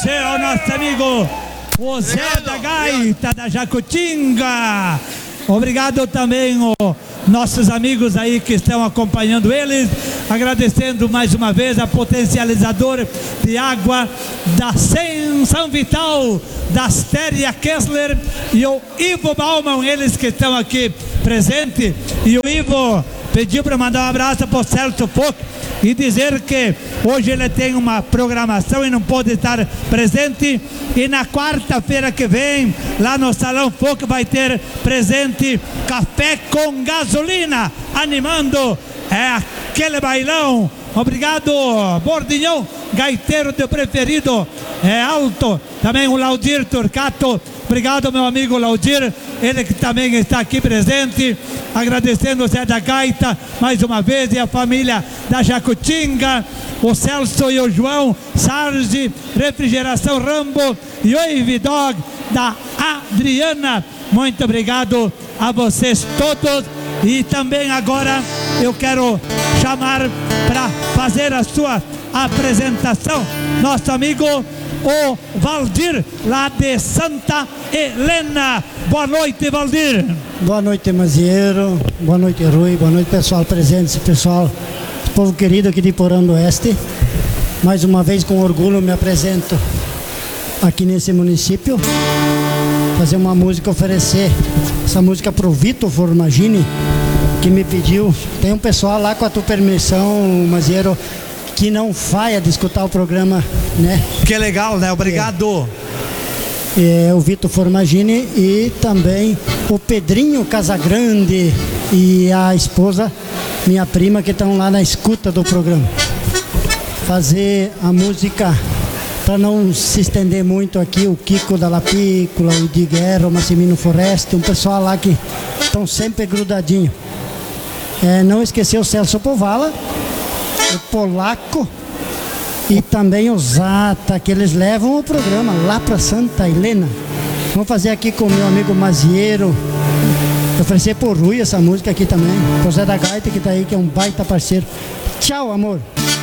você ao nosso amigo o Zé da Gaita da Jacutinga. Obrigado também aos nossos amigos aí que estão acompanhando eles, agradecendo mais uma vez a potencializador de água da São Vital, da Astéria Kessler e o Ivo Bauman, eles que estão aqui presentes. E o Ivo pediu para mandar um abraço para o Celso Foc e dizer que hoje ele tem uma programação e não pode estar presente, e na quarta-feira que vem lá no Salão Foc vai ter presente Café com Gasolina, animando aquele bailão. Obrigado, Bordinhão, gaiteiro de preferido, alto, também o Laudir Turcato. Obrigado, meu amigo Laudir, ele que também está aqui presente, agradecendo o Zé da Gaita mais uma vez e a família da Jacutinga, o Celso e o João Sarge, Refrigeração Rambo e o Ividog da Adriana. Muito obrigado a vocês todos. E também agora eu quero chamar para fazer a sua apresentação nosso amigo o Valdir, lá de Santa Helena. Boa noite, Valdir. Boa noite, Mazieiro. Boa noite, Rui. Boa noite, pessoal presente, pessoal, povo querido aqui de Porão do Oeste. Mais uma vez, com orgulho, me apresento aqui nesse município. Fazer uma música, oferecer essa música pro Vitor Formagini, que me pediu. Tem um pessoal lá, com a tua permissão, Mazieiro, que não falha de escutar o programa, né? Que legal, né? Obrigado. O Vitor Formagini e também o Pedrinho Casagrande e a esposa, minha prima, que estão lá na escuta do programa. Fazer a música, para não se estender muito aqui, o Kiko da Lapícola, o de Guerra, o Massimino Foreste, um pessoal lá que estão sempre grudadinho. Não esquecer o Celso Povala, o Polaco e também o Zata, que eles levam o programa lá para Santa Helena. Vamos fazer aqui com o meu amigo Mazieiro, oferecer por Rui essa música aqui também, o Zé da Gaita, que está aí, que é um baita parceiro. Tchau, amor.